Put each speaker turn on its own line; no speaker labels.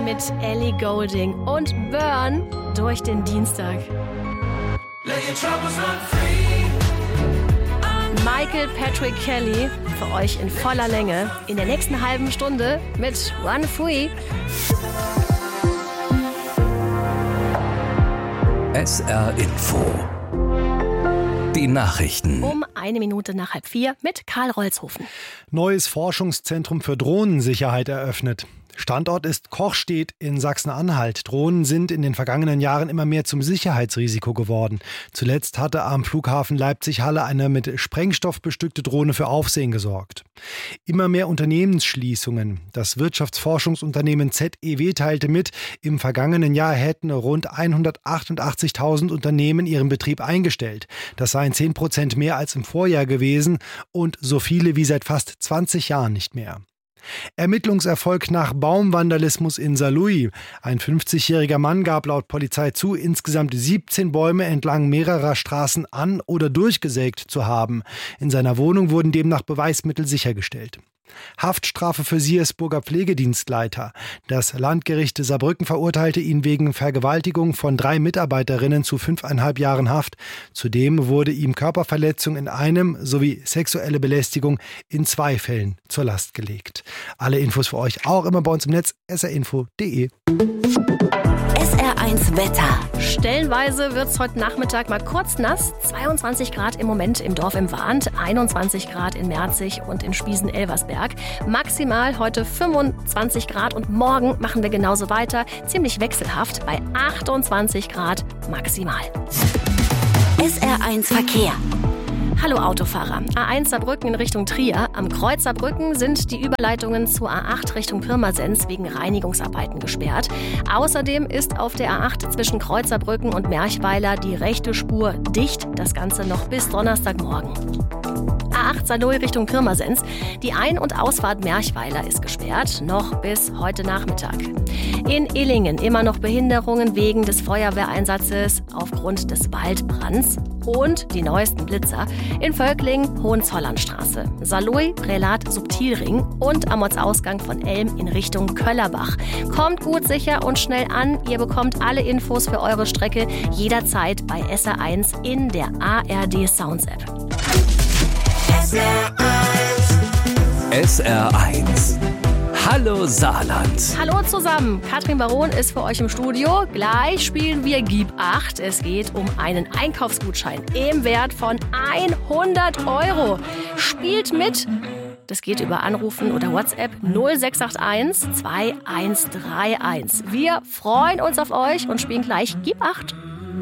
mit Ellie Goulding und Burn durch den Dienstag. Michael Patrick Kelly für euch in voller Länge in der nächsten halben Stunde mit Run Free.
SR Info. Die Nachrichten.
Um 1 Minute nach 3:30 mit Karl Rolzhofen.
Neues Forschungszentrum für Drohnensicherheit eröffnet. Standort ist Kochstedt in Sachsen-Anhalt. Drohnen sind in den vergangenen Jahren immer mehr zum Sicherheitsrisiko geworden. Zuletzt hatte am Flughafen Leipzig-Halle eine mit Sprengstoff bestückte Drohne für Aufsehen gesorgt. Immer mehr Unternehmensschließungen. Das Wirtschaftsforschungsunternehmen ZEW teilte mit, im vergangenen Jahr hätten rund 188.000 Unternehmen ihren Betrieb eingestellt. Das seien 10% mehr als im Vorjahr gewesen und so viele wie seit fast 20 Jahren nicht mehr. Ermittlungserfolg nach Baumvandalismus in Saarlouis. Ein 50-jähriger Mann gab laut Polizei zu, insgesamt 17 Bäume entlang mehrerer Straßen an- oder durchgesägt zu haben. In seiner Wohnung wurden demnach Beweismittel sichergestellt. Haftstrafe für Siersburger Pflegedienstleiter. Das Landgericht Saarbrücken verurteilte ihn wegen Vergewaltigung von 3 Mitarbeiterinnen zu 5,5 Jahren Haft. Zudem wurde ihm Körperverletzung in einem sowie sexuelle Belästigung in 2 Fällen zur Last gelegt. Alle Infos für euch auch immer bei uns im Netz srinfo.de.
SR1 Wetter.
Stellenweise wird es heute Nachmittag mal kurz nass. 22 Grad im Moment im Dorf im Wahnd, 21 Grad in Merzig und in Spiesen-Elversberg. Maximal heute 25 Grad und morgen machen wir genauso weiter. Ziemlich wechselhaft bei 28 Grad maximal.
SR1 Verkehr.
Hallo Autofahrer. A1 Saarbrücken in Richtung Trier. Am Kreuz Saarbrücken sind die Überleitungen zur A8 Richtung Pirmasens wegen Reinigungsarbeiten gesperrt. Außerdem ist auf der A8 zwischen Kreuz Saarbrücken und Merchweiler die rechte Spur dicht. Das Ganze noch bis Donnerstagmorgen. A8 Saarlouis Richtung Pirmasens. Die Ein- und Ausfahrt Merchweiler ist gesperrt, noch bis heute Nachmittag. In Illingen immer noch Behinderungen wegen des Feuerwehreinsatzes aufgrund des Waldbrands. Und die neuesten Blitzer in Völkling, Hohenzollernstraße, Saarlouis, Prälat, Subtilring und am Ortsausgang von Elm in Richtung Köllerbach. Kommt gut, sicher und schnell an. Ihr bekommt alle Infos für eure Strecke jederzeit bei SR1 in der ARD Sounds App.
SR1. Hallo Saarland.
Hallo zusammen, Katrin Baron ist für euch im Studio. Gleich spielen wir Gib 8. Es geht um einen Einkaufsgutschein im Wert von 100 €. Spielt mit. Das geht über Anrufen oder WhatsApp 0681 2131. Wir freuen uns auf euch und spielen gleich Gib 8.